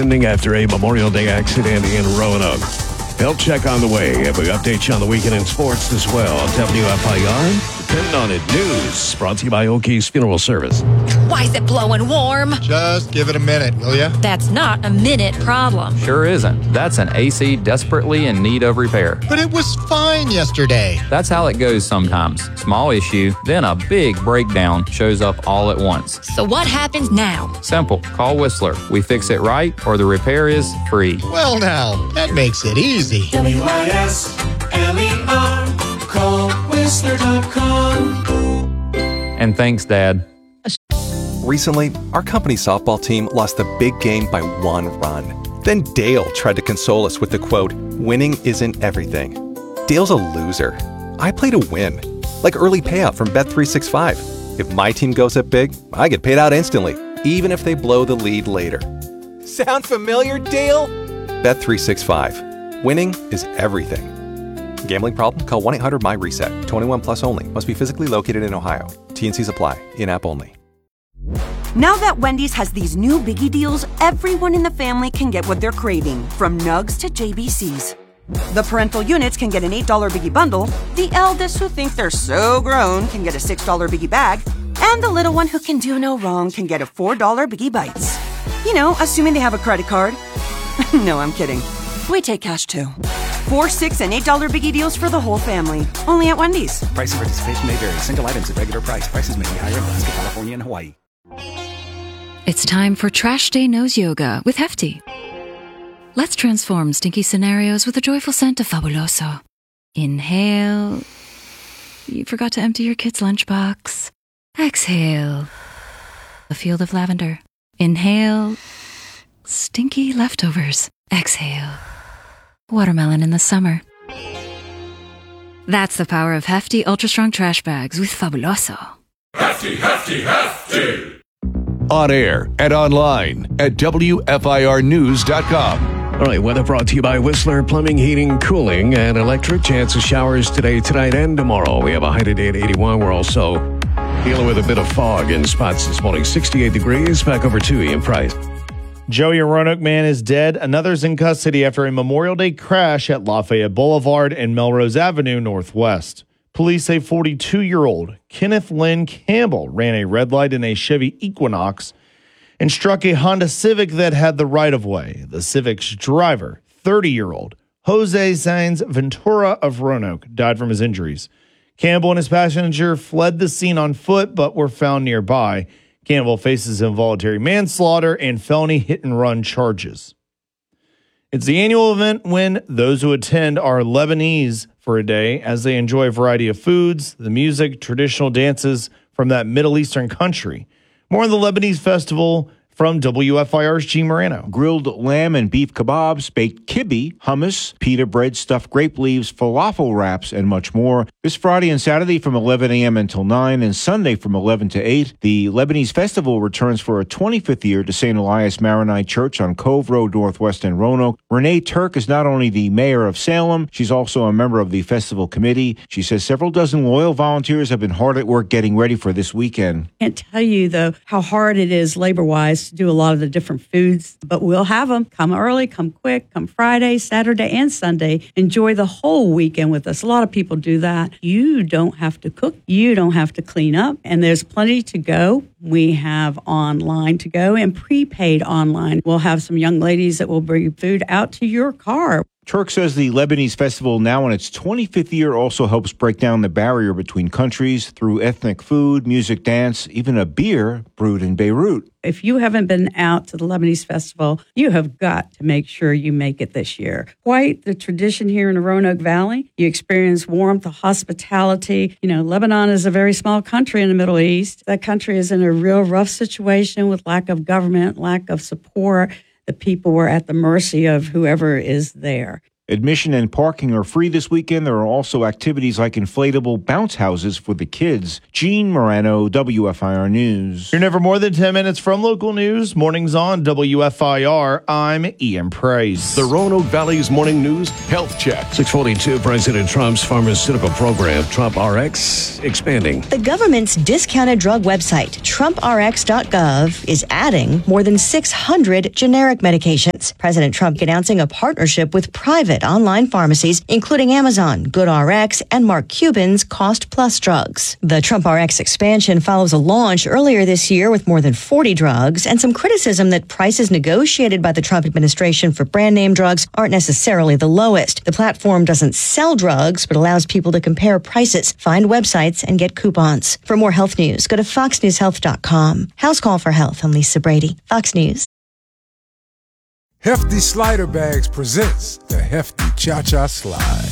ending after a Memorial Day accident in Roanoke. Health check on the way. We update you on the weekend in sports as well. WFIR, Depend on It News, brought to you by Okies Funeral Service. Why is it blowing warm? Just give it a minute, will ya? That's not a minute problem. Sure isn't. That's an AC desperately in need of repair. But it was fine yesterday. That's how it goes sometimes. Small issue, then a big breakdown shows up all at once. So what happens now? Simple. Call Whistler. We fix it right or the repair is free. Well now, that makes it easy. WISLER. Call Whistler.com. And thanks, Dad. Recently, our company softball team lost the big game by 1 run. Then Dale tried to console us with the quote, "Winning isn't everything." Dale's a loser. I play to win. Like early payout from Bet365. If my team goes up big, I get paid out instantly, even if they blow the lead later. Sound familiar, Dale? Bet365. Winning is everything. Gambling problem? Call 1-800-MY-RESET. 21 plus only. Must be physically located in Ohio. T&Cs apply. In-app only. Now that Wendy's has these new biggie deals, everyone in the family can get what they're craving, from nugs to JBCs. The parental units can get an $8 biggie bundle, the eldest who think they're so grown can get a $6 biggie bag, and the little one who can do no wrong can get a $4 biggie bites. You know, assuming they have a credit card. No, I'm kidding. We take cash too. 4, 6, and $8 biggie deals for the whole family. Only at Wendy's. Price and participation may vary. Single items at regular price. Prices may be higher in Alaska, California, and Hawaii. It's time for Trash Day Nose Yoga with Hefty. Let's transform stinky scenarios with a joyful scent of Fabuloso. Inhale. You forgot to empty your kid's lunchbox. Exhale. A field of lavender. Inhale. Stinky leftovers. Exhale. Watermelon in the summer. That's the power of Hefty Ultra Strong Trash Bags with Fabuloso. Hefty, hefty, hefty. On air and online at WFIRnews.com. All right, weather brought to you by Whistler Plumbing, Heating, Cooling, and Electric. Chance of showers today, tonight, and tomorrow. We have a high today at 81. We're also dealing with a bit of fog in spots this morning. 68 degrees. Back over to Ian Price. Joey, a Roanoke man, is dead. Another's in custody after a Memorial Day crash at Lafayette Boulevard and Melrose Avenue Northwest. Police say 42-year-old Kenneth Lynn Campbell ran a red light in a Chevy Equinox and struck a Honda Civic that had the right-of-way. The Civic's driver, 30-year-old Jose Sainz Ventura of Roanoke, died from his injuries. Campbell and his passenger fled the scene on foot but were found nearby. Campbell faces involuntary manslaughter and felony hit-and-run charges. It's the annual event when those who attend are Lebanese for a day as they enjoy a variety of foods, the music, traditional dances from that Middle Eastern country. More on the Lebanese festival from WFIR's G. Morano. Grilled lamb and beef kebabs, baked kibbeh, hummus, pita bread, stuffed grape leaves, falafel wraps, and much more. This Friday and Saturday from 11 a.m. until 9 and Sunday from 11 to 8. The Lebanese Festival returns for a 25th year to St. Elias Maronite Church on Cove Road Northwest in Roanoke. Renee Turk is not only the mayor of Salem, she's also a member of the festival committee. She says several dozen loyal volunteers have been hard at work getting ready for this weekend. I can't tell you, though, how hard it is labor-wise to do a lot of the different foods, but we'll have them. Come early, come quick, come Friday, Saturday, and Sunday. Enjoy the whole weekend with us. A lot of people do that. You don't have to cook. You don't have to clean up, and there's plenty to go. We have online to go and prepaid online. We'll have some young ladies that will bring food out to your car. Turk says the Lebanese festival, now in its 25th year, also helps break down the barrier between countries through ethnic food, music, dance, even a beer brewed in Beirut. If you haven't been out to the Lebanese festival, you have got to make sure you make it this year. Quite the tradition here in the Roanoke Valley. You experience warmth, hospitality. You know, Lebanon is a very small country in the Middle East. That country is in a real rough situation with lack of government, lack of support. The people were at the mercy of whoever is there. Admission and parking are free this weekend. There are also activities like inflatable bounce houses for the kids. Gene Morano, WFIR News. You're never more than 10 minutes from local news. Mornings on WFIR. I'm Ian Price. The Roanoke Valley's Morning News Health Check. 642, President Trump's pharmaceutical program, Trump RX, expanding. The government's discounted drug website, TrumpRx.gov, is adding more than 600 generic medications. President Trump announcing a partnership with private online pharmacies, including Amazon, GoodRx, and Mark Cuban's Cost Plus drugs. The Trump RX expansion follows a launch earlier this year with more than 40 drugs and some criticism that prices negotiated by the Trump administration for brand name drugs aren't necessarily the lowest. The platform doesn't sell drugs, but allows people to compare prices, find websites, and get coupons. For more health news, go to foxnewshealth.com. House Call for Health. I'm Lisa Brady, Fox News. Hefty Slider Bags presents the Hefty Cha-Cha Slide.